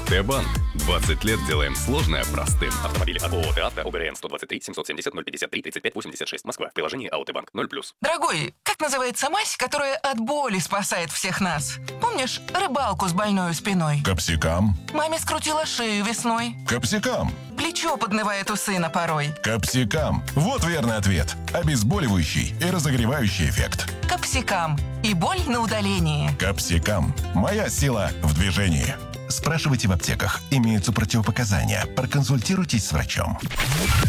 Т-банк. 20 лет делаем сложное простым. Автомобили от ООО «Т-Авто», ОГРН 123 770 053 35 86, Москва. В приложении АО «Т-банк» 0+. Дорогой, как называется мазь, которая от боли спасает всех нас? Помнишь рыбалку с больной спиной? Капсикам. Маме скрутила шею весной. Капсикам. Плечо поднывает у сына порой. Капсикам. Вот верный ответ. Обезболивающий и разогревающий эффект. Капсикам. И боль на удалении. Капсикам. Моя сила в движении. Спрашивайте в аптеках. Имеются противопоказания. Проконсультируйтесь с врачом.